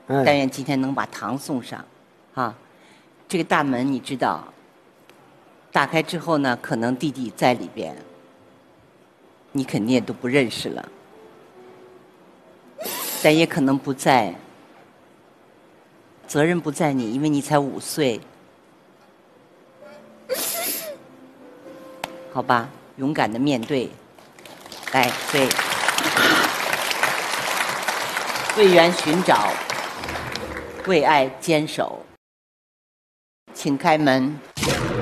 但愿今天能把糖送上，啊，这个大门你知道，打开之后呢，可能弟弟在里边，你肯定也都不认识了，但也可能不在，责任不在你，因为你才5岁，好吧，勇敢的面对，来，对，为缘寻找，为爱坚守，请开门。